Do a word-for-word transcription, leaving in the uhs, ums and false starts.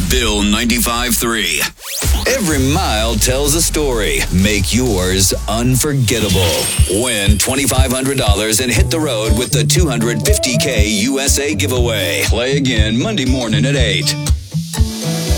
Bill ninety-five three. Every mile tells a story. Make yours unforgettable. Win twenty-five hundred dollars and hit the road with the two hundred fifty K U S A giveaway. Play again Monday morning at eight.